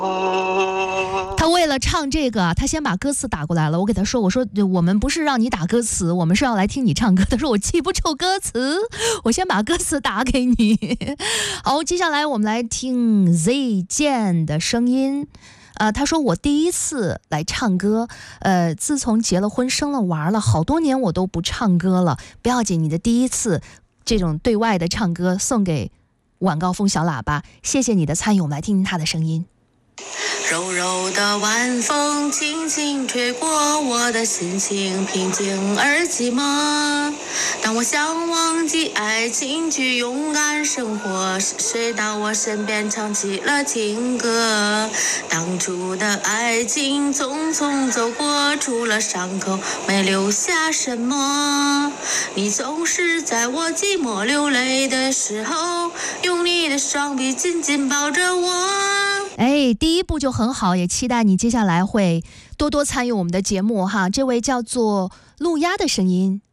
他为了唱这个，他先把歌词打过来了。我给他说，我说我们不是让你打歌词，我们是要来听你唱歌。他说我记不住歌词，我先把歌词打给你。好，接下来我们来听 Z 键的声音。他说我第一次来唱歌，自从结了婚生了娃了，好多年我都不唱歌了。不要紧，你的第一次这种对外的唱歌送给晚高峰小喇叭，谢谢你的参与，我们来听听他的声音。 柔柔的晚风轻轻吹过，我的心情平静而寂寞。当我想忘记爱情去勇敢生活，是谁到我身边唱起了情歌？当初的爱情匆匆走过，除了伤口没留下什么。你总是在我寂寞流泪的时候，用你的双臂紧紧抱着我。 第一步就很好，也期待你接下来会多多参与我们的节目哈。这位叫做路亚的声音，